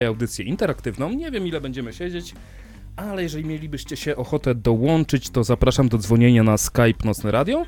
audycję interaktywną. Nie wiem, ile będziemy siedzieć, ale jeżeli mielibyście się ochotę dołączyć, to zapraszam do dzwonienia na Skype Nocne Radio.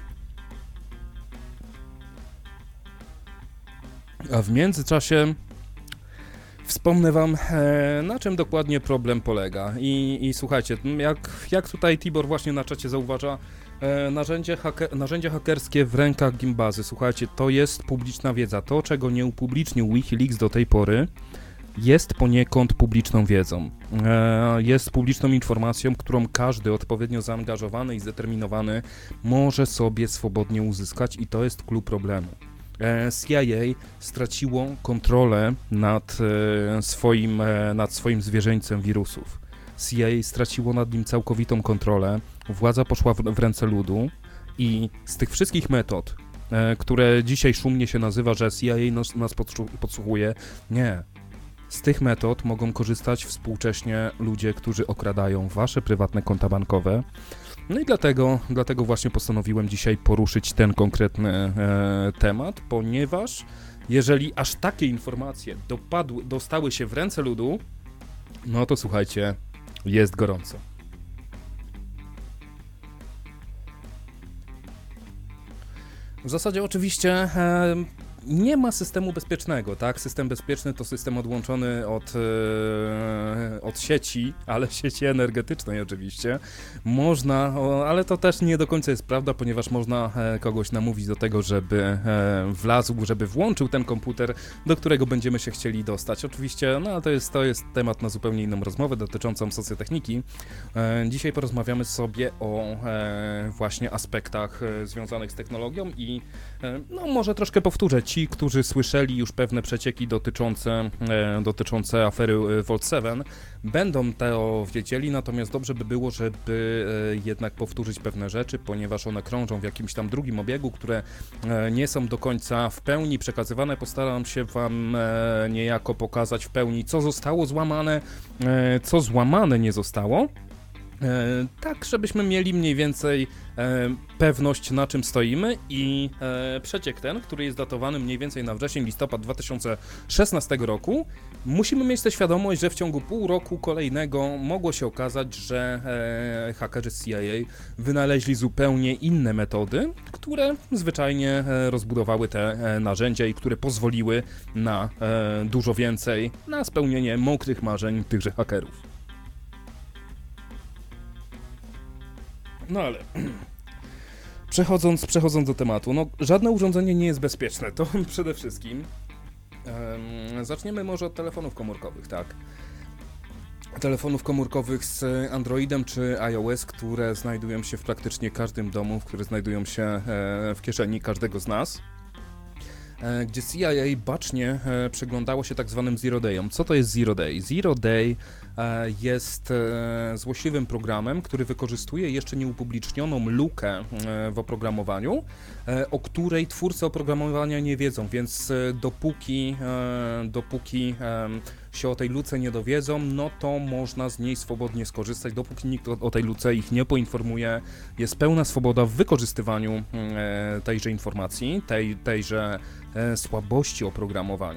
A w międzyczasie wspomnę wam, na czym dokładnie problem polega. I słuchajcie, jak tutaj Tibor właśnie na czacie zauważa, narzędzie hakerskie w rękach Gimbazy. Słuchajcie, to jest publiczna wiedza. To, czego nie upublicznił Wikileaks do tej pory, jest poniekąd publiczną wiedzą. Jest publiczną informacją, którą każdy odpowiednio zaangażowany i zdeterminowany może sobie swobodnie uzyskać i to jest klucz problemu. CIA straciło kontrolę nad swoim zwierzęciem wirusów. CIA straciło nad nim całkowitą kontrolę, władza poszła w ręce ludu i z tych wszystkich metod, które dzisiaj szumnie się nazywa, że CIA nas podsłuchuje, nie. Z tych metod mogą korzystać współcześnie ludzie, którzy okradają wasze prywatne konta bankowe. No i dlatego właśnie postanowiłem dzisiaj poruszyć ten konkretny temat, ponieważ jeżeli aż takie informacje dostały się w ręce ludu, no to słuchajcie, jest gorąco. W zasadzie oczywiście nie ma systemu bezpiecznego, tak? System bezpieczny to system odłączony od sieci, ale sieci energetycznej oczywiście. Można, ale to też nie do końca jest prawda, ponieważ można kogoś namówić do tego, żeby wlazł, żeby włączył ten komputer, do którego będziemy się chcieli dostać. Oczywiście, no to jest temat na zupełnie inną rozmowę dotyczącą socjotechniki. Dzisiaj porozmawiamy sobie o właśnie aspektach związanych z technologią i no może troszkę powtórzę. Ci, którzy słyszeli już pewne przecieki dotyczące afery Vault 7, będą to wiedzieli, natomiast dobrze by było, żeby jednak powtórzyć pewne rzeczy, ponieważ one krążą w jakimś tam drugim obiegu, które nie są do końca w pełni przekazywane. Postaram się wam niejako pokazać w pełni, co zostało złamane, co złamane nie zostało. Tak, żebyśmy mieli mniej więcej pewność, na czym stoimy i przeciek ten, który jest datowany mniej więcej na wrzesień, listopad 2016 roku, musimy mieć tę świadomość, że w ciągu pół roku kolejnego mogło się okazać, że hakerzy z CIA wynaleźli zupełnie inne metody, które zwyczajnie rozbudowały te narzędzia i które pozwoliły na dużo więcej, na spełnienie mokrych marzeń tychże hakerów. No ale przechodząc do tematu, no żadne urządzenie nie jest bezpieczne, to przede wszystkim. Zaczniemy może od telefonów komórkowych, tak? Telefonów komórkowych z Androidem czy iOS, które znajdują się w praktycznie każdym domu, które znajdują się w kieszeni każdego z nas, gdzie CIA bacznie przyglądało się tak zwanym Zero Dayom. Co to jest Zero Day? Zero Day jest złośliwym programem, który wykorzystuje jeszcze nieupublicznioną lukę w oprogramowaniu, o której twórcy oprogramowania nie wiedzą, więc dopóki się o tej luce nie dowiedzą, no to można z niej swobodnie skorzystać, dopóki nikt o tej luce ich nie poinformuje, jest pełna swoboda w wykorzystywaniu tejże informacji, tejże słabości oprogramowania.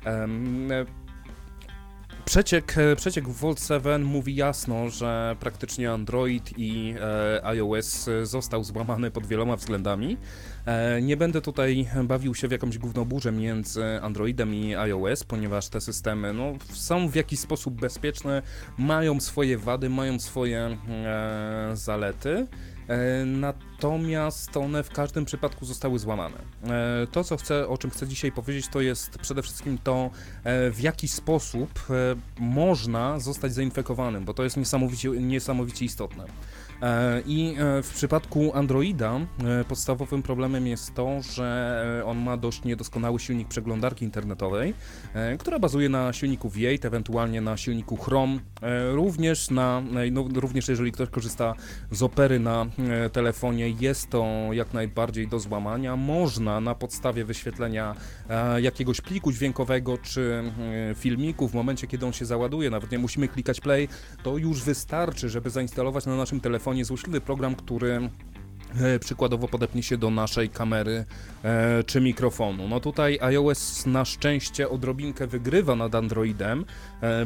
Przeciek Vault 7 mówi jasno, że praktycznie Android i iOS został złamany pod wieloma względami. Nie będę tutaj bawił się w jakąś gównoburzę między Androidem i iOS, ponieważ te systemy są w jakiś sposób bezpieczne, mają swoje wady, mają swoje zalety. Natomiast one w każdym przypadku zostały złamane. To, o czym chcę dzisiaj powiedzieć, to jest przede wszystkim to, w jaki sposób można zostać zainfekowanym, bo to jest niesamowicie istotne. I w przypadku Androida podstawowym problemem jest to, że on ma dość niedoskonały silnik przeglądarki internetowej, która bazuje na silniku V8, ewentualnie na silniku Chrome, również jeżeli ktoś korzysta z Opery na telefonie, jest to jak najbardziej do złamania. Można na podstawie wyświetlenia jakiegoś pliku dźwiękowego czy filmiku, w momencie kiedy on się załaduje, nawet nie musimy klikać play, to już wystarczy, żeby zainstalować na naszym telefonie złośliwy program, który przykładowo podepnie się do naszej kamery czy mikrofonu. No tutaj iOS na szczęście odrobinkę wygrywa nad Androidem,